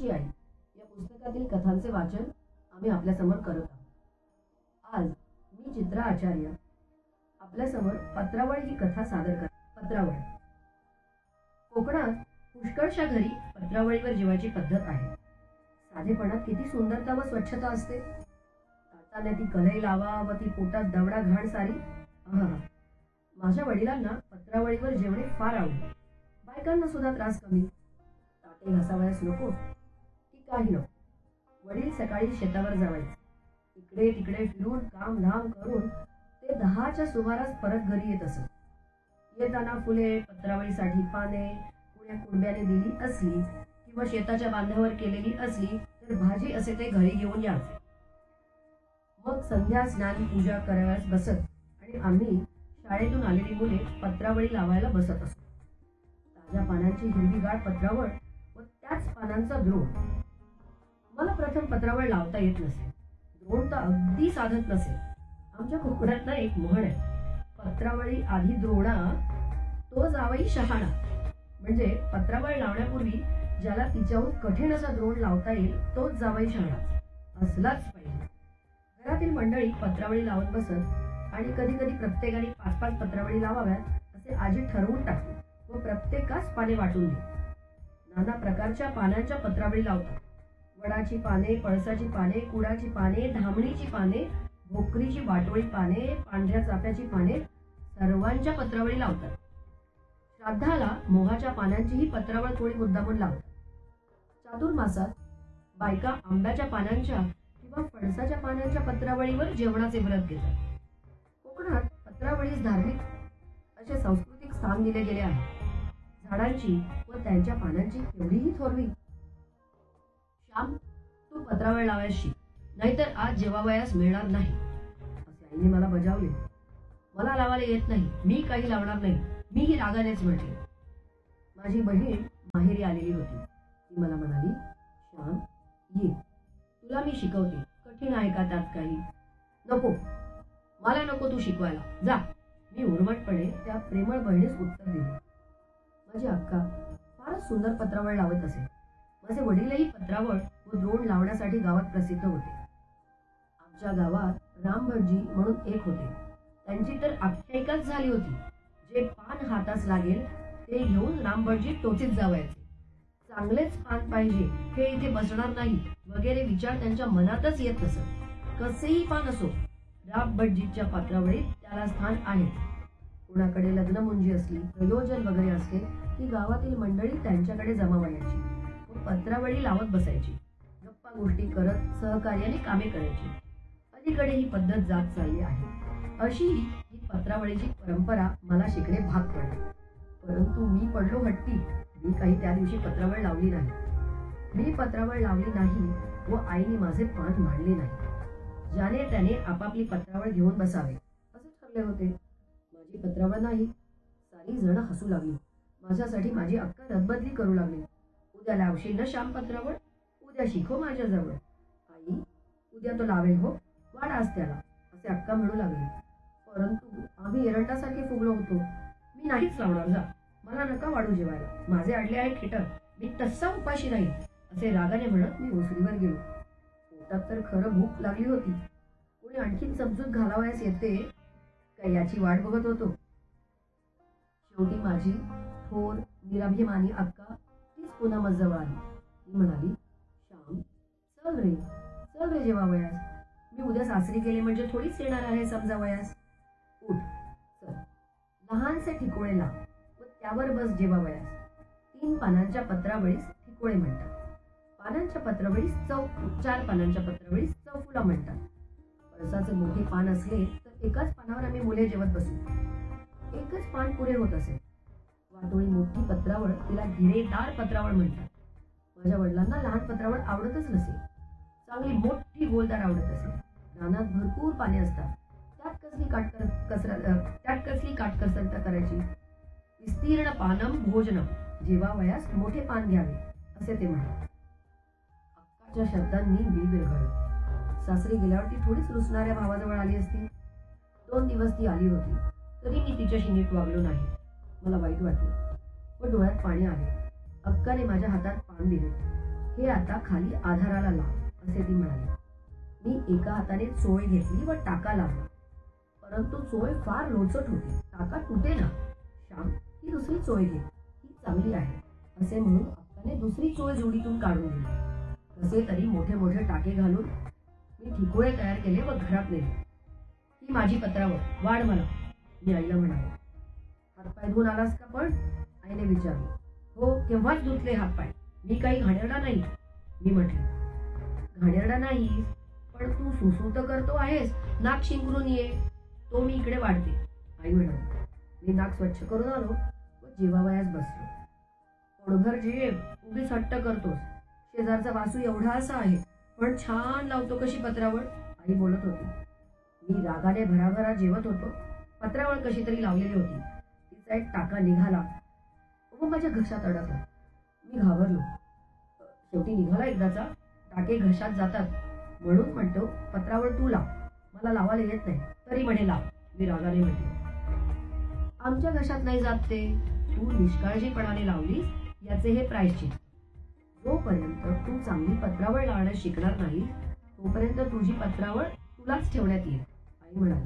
आमची आई या पुस्तकातील कथांचे वाचन आम्ही आपल्यासमोर करत आहोत. आज मी चित्रा आचार्य आपल्यासमोर पत्रावळ ही कथा सादर करते. पत्रावळ. कोकणात पुष्कळशा घरी पत्रावळीवर जेवायची पद्धत आहे. साधेपणात किती सुंदरता व स्वच्छता असते. ताटाने ती कलई लावा व ती पोटात दवडा घाण सारी. माझ्या वडिलांना पत्रावळीवर जेवणे फार आवडते. बायकांना सुद्धा त्रास कमी. ताटे घासावयास नको की काही नको. वडील सकाळी शेतावर जावायचे. इकडे तिकडे फिरून काम धाम करून ते 10च्या सुमारास परत घरी येत असत. येताना फुले, पत्रावळीसाठी पाने कुण्या कुणब्याने दिली असली किंवा शेताच्या बांधावर केलेली असली तर भाजी असे ते घरी घेऊन यायचे. मग संध्या स्नान पूजा करावयास बसत आणि आम्ही शाळेतून आलेली मुले पत्रावळी लावायला बसत असतो. ताज्या पानांची हिरवीगार पत्रावळ व त्याच पानांचा द्रोण. मला प्रथम पत्रावळ लावता येत नसे. द्रोण तर अगदी साधत नसे. आमच्या कोकणात ना एक म्हण आहे, पत्रावळी आधी द्रोणा तो जावई शहाणा. म्हणजे पत्रावळ लावण्यापूर्वी ज्याला तिच्याहून कठीण असा द्रोण लावता येईल तोच जावई शहाणा असलाच पाहिजे. घरातील मंडळी पत्रावळी लावत बसत आणि कधी कधी प्रत्येकाने 5-5 पत्रावळी लावाव्यात असे आजी ठरवून टाकते व प्रत्येकास पाने वाटून दे. नाना प्रकारच्या पानांच्या पत्रावळी लावतात. वडाची पाने, पळसाची पाने, कुडाची पाने, धामणीची पाने, भोकरीची वाटोळी पाने, पांढऱ्या चाफ्याची पाने, सर्वांच्या पत्रावळी लावतात. श्राद्धाला मोहाच्या पानांचीही पत्रावळ थोडी मुद्दामून लावतात. चातुर्मासात बायका आंब्याच्या पानांच्या किंवा फणसाच्या पानांच्या पत्रावळीवर जेवणाचे व्रत घेतात. कोकणात पत्रावळीस धार्मिक असे सांस्कृतिक स्थान दिले गेले आहे. झाडांची व त्यांच्या पानांची केवढीही थोरवी. श्याम, तू पत्रावळ लावायला शिक, नाहीतर आज जेवावयास मिळणार नाही असे आईने मला बजावले. मला लावायला येत नाही, मी काही लावणार नाही, मीही रागानेच म्हटले. माझी बहीण माहेरी आलेली होती. ती मला म्हणाली, श्याम ये, तुला मी शिकवते. कठीण आहे का त्यात काही? नको, मला नको तू शिकवायला, जा. मी उर्मटपणे त्या प्रेमळ बहिणीस उत्तर दिले. माझी अक्का फारच सुंदर पत्रावळ लावत असे. माझे वडीलही पत्रावळ व द्रोण लावण्यासाठी गावात प्रसिद्ध होते. आमच्या गावात रामभटजी म्हणून एक होते. त्यांची तर आख्यायिकाच झाली होती. जे पान हातास लागेल ते घेऊन रामभटजी टोचीत जावायचे. चांगलेच पान पाहिजे, हे इथे बसणार नाही वगैरे विचार त्यांच्या मनातच येत नसत. कसेही पान असो, रामभटजीच्या पत्रावळीत त्याला स्थान आहे. कोणाकडे लग्नमुंजी असली, प्रयोजन वगैरे असले की गावातील मंडळी त्यांच्याकडे जमा व्हायची व पत्रावळी लावत बसायची. गप्पा गोष्टी करत सहकार्याने कामे करायची. अलीकडे ही पद्धत जात चालली आहे. अशी ही पत्रावळीची परंपरा मला शिकणे भाग पडले. परंतु मी पडलो हट्टी. मी काही त्या दिवशी पत्रावळ लावली नाही. मी पत्रावळ लावली नाही व आईने माझे पान मांडले नाही. ज्याने त्याने आपापली पत्रावळ घेऊन बसावे असे ठरले होते. माझी पत्रावळ नाही. सारी जण हसू लागली. माझ्यासाठी माझी अक्का रदबदली करू लागली. उद्या लावशील ना श्याम पत्रावळ? उद्या शिको माझ्याजवळ. आई, उद्या तो लावेल हो, वाढ आज त्याला असे अक्का म्हणू लागली. परंतु आम्ही एरंडासारखे फुगलो होतो. मी नाहीच लावणार, जा, मला नका वाढू जेवायला, माझे अडले आहे खेटर, मी तसा उपाशी नाही असे रागाने म्हणत मी ओसरीवर गेलो. पोटात तर खरं भूक लागली होती. कोणी आणखीन समजूत घालावयास येते का याची वाट बघत होतो. शेवटी माझी थोर निराभिमानी अक्का तीच पुन्हा मजजवळ आली. ती म्हणाली, श्याम, चल रे जेवावयास. मी उद्या सासरी गेले म्हणजे थोडीच येणार आहे समजावयास. उठ, चल. लहानसे ठिकोळे लाव व त्यावर बस जेवावयास. 3 पानांच्या पत्रावळीस ठिकोळे म्हणतात. पानांच्या पत्रावळीस 4 पानांच्या पत्रावळीस चौफुला म्हणतात. पळसाचे मोठे पान असले तर एकाच पानावर आम्ही मुले जेवत बसू. एकच पान पुरे होत असे. वाटोळी मोठी पत्रावळ, तिला गिरेदार पत्रावळ म्हणतात. माझ्या वडिलांना लहान पत्रावळ आवडतच नसे. चांगली मोठी गोलदार आवडत असे. रानात भरपूर पाने असतात. त्यात कसली काटकसरता करायची. विस्तीर्ण पानम भोजनम, जेवावयास मोठे पान घ्यावे असे ते म्हणतात. अक्काच्या शब्दांनी मी विरघळलो. सासरी गेल्यावर ती थोडीच रुसणाऱ्या भावाजवळ आली असती. 2 दिवस ती आली होती, तरी मी तिच्याशी नीट वागलो नाही. मला वाईट वाटलं व डोळ्यात पाणी आले. अक्काने माझ्या हातात पान दिले. हे आता खाली आधाराला लाव असे ती म्हणाली. मी एका हाताने चोळ घेतली व टाका लावला, परंतु चोळ फार लोचट होती, टाका तुटेना. श्याम, ही दुसरी चोळ घे, ही चांगली आहे असे म्हणून अक्काने दुसरी चोळ जोडीतून काढून दिली. कसे तरी मोठे मोठे टाके घालून मी ठिकोळे तयार केले व घरात नेले. ही माझी पत्रावळ, वाढ मला, मी आईला म्हणाले. हातपाय धुवून आलास का पण, आईने विचारले. हो, केव्हाच धुतले हातपाय, मी काही घाणेरडा नाही, मी म्हटले. घाणेरडा नाही, पण तू सुसू तर करतो आहेस, नाक शिंकरून ये, तो मी इकडे वाढते, आई म्हणाली. मी नाक स्वच्छ करून आलो व जेवावयास बसलो. पोटभर जेव, उगीच हट्ट करतोस, शेजारचा वासू एवढा असा आहे, पण छान लावतो कशी पत्रावळ, आई बोलत होती. मी रागाने भराभरा जेवत होतो. पत्रावळ कशी तरी लावलेली होती. तिचा एक टाका निघाला व माझ्या घशात अडकला. मी घाबरलो. शेवटी निघाला एकदाचा. टाके घशात जातात म्हणून म्हणतो, पत्रावळ तू लाव, मला लावायला येत नाही, तरी म्हणे लाव, मी रागाने म्हटले. आमच्या घशात नाही जात ते, तू निष्काळजीपणाने लावलीस याचे हे प्रायश्चित. जोपर्यंत तू चांगली पत्रावळ लावण्यास शिकणार नाही तोपर्यंत तुझी पत्रावळ तुलाच ठेवण्यात येईल, आई म्हणाली.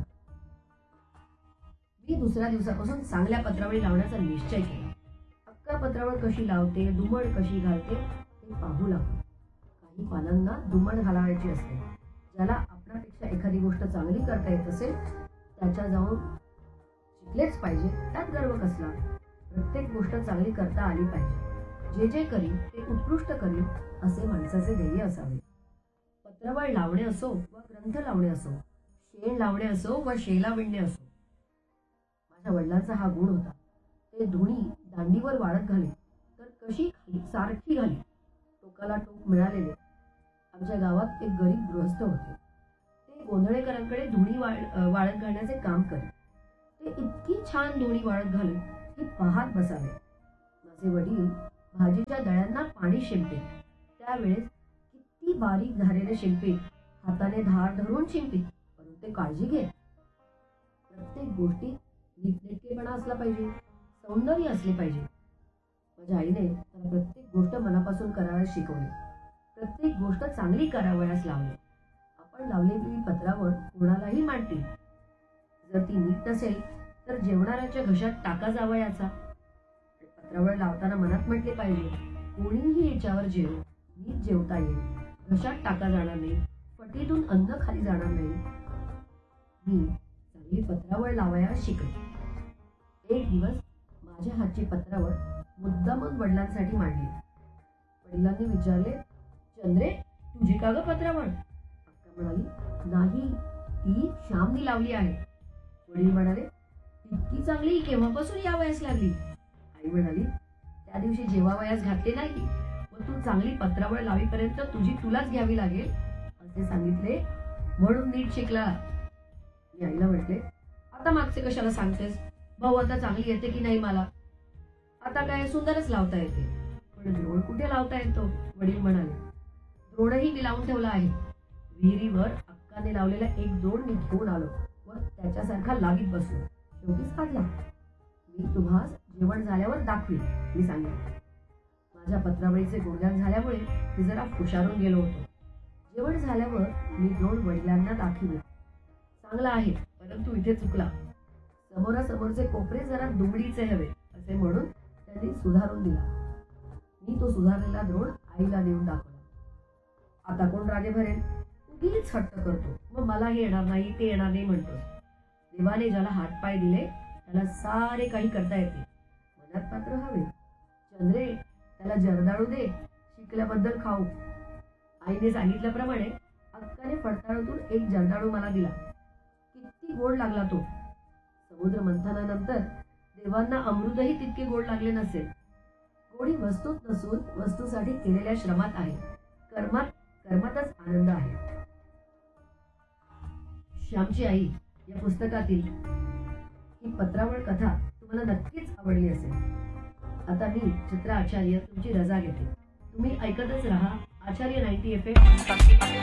मी दुसऱ्या दिवसापासून चांगल्या पत्रावळी लावण्याचा निश्चय केला. अक्का पत्रावळ कशी लावते, दुमड कशी घालते ते पाहू लागलो. काही पानांना दुमड घालावायची असते. ज्याला आपल्यापेक्षा एखादी गोष्ट चांगली करता येत असेल त्याच्या जाऊन शिकलेच पाहिजे, त्यात गर्व कसला. प्रत्येक गोष्ट चांगली करता आली पाहिजे. जे जे करीन ते उत्कृष्ट करीन असे माणसाचे ध्येय असावे. पत्रावळ लावणे असो वा ग्रंथ लावणे असो, शेण लावणे असो वा शेला विणणे असो, माझ्या वडिलांचा हा गुण होता. ते धुणी दांडीवर वाळत घाले तर कशी खाली सारखी घाली. टोकाला टोक मिळालेले. आमच्या गावात एक गरीब गृहस्थ होते. ते गोंधळेकरांकडे धुणी वाळत घालण्याचे काम करीत. ते इतकी छान धुणी वाळत घालत की पाहत बसावे. माझे वडील भाजीच्या दळ्यांना पाणी शिंपे, त्यावेळेस किती बारीक धारेने शिंपीत, हाताने धार धरून शिंपीत, परंतु ते काळजी घेत. प्रत्येक गोष्टीत नीटनेटकेपणा असला पाहिजे, सौंदर्य असले पाहिजे. माझ्या आईने त्याला प्रत्येक गोष्ट मनापासून करावयास शिकवली. प्रत्येक गोष्ट चांगली करावयास लावली. आपण लावलेली पत्रावळ कोणालाही मांडतील. जर ती नीट नसेल तर जेवणाऱ्याच्या घशात टाका जावयाचा. पत्रावळ लावताना मनात म्हटले पाहिजे, कोणीही याच्यावर जेव, नीट जेवता येईल, घशात टाका जाणार नाही, फटीतून अन्न खाली जाणार नाही. मी चांगली पत्रावळ लावायला शिकले. एक दिवस माझ्या हातची पत्रावळ मुद्दामून वडिलांसाठी मांडली. वडिलांनी विचारले, चंद्रे, तुझी का ग पत्रावळ? अक्का म्हणाली, नाही, ती श्यामनी लावली आहे. वडील म्हणाले, इतकी चांगली केव्हापासून यावयास लागली? आई म्हणाली, त्या दिवशी जेवावयास घातले नाही व तू चांगली पत्रावळ लावीपर्यंत तुझी तुलाच घ्यावी लागेल असे सांगितले म्हणून नीट शिकला. मी आईला म्हटले, आता मागचे कशाला सांगतेस? भाऊ आता चांगली येते की नाही मला? आता काय सुंदरच लावता येते, पण द्रोण कुठे लावता येतो? वडील म्हणाले, द्रोणही मी लावून ठेवला आहे. विहिरीवर अक्काने लावलेला एक द्रोण मी घेऊन आलो व त्याच्यासारखा लावीत बसलो. शेवटीच काढला. मी तुम्हास जेवण झाल्यावर दाखवी, मी सांगितले. माझ्या पत्रावळीचे गुणगान झाल्यामुळे मी जरा हुशारून गेलो होतो. जेवण झाल्यावर मी द्रोण वडिलांना दाखविला. चांगला आहे, परंतु इथे चुकला. समोरासमोरचे कोपरे जरा दुमडीचे हवे असे म्हणून त्यांनी सुधारून दिला. मी तो सुधारलेला द्रोण आईला नेऊन दाखवला. आता कोण रागे भरेल? उगीच हट्ट करतो, मग मला हे येणार नाही, ते येणार नाही म्हणतो. देवाने ज्याला हातपाय दिले त्याला सारे काही करता येते, मनात पात्र हवे. चंद्रे, त्याला जर्दाळू दे, शिकल्याबद्दल खाऊ. आईने सांगितल्याप्रमाणे अक्काने फडताळातून एक जर्दाळू मला दिला. किती गोड लागला तो. समुद्र मंथनानंतर देवांना अमृतही तितके गोड लागले नसेल. गोडी वस्तूत नसून वस्तूसाठी केलेल्या श्रमात आहे. कर्मातच आनंद आहे. श्यामची आई या पुस्तकातील ही पत्रावळ कथा तुम्हाला नक्कीच आवडली असेल. आता मी चित्रा आचार्य तुमची रजा घेते. तुम्ही ऐकतच राहा आचार्य 90 FM.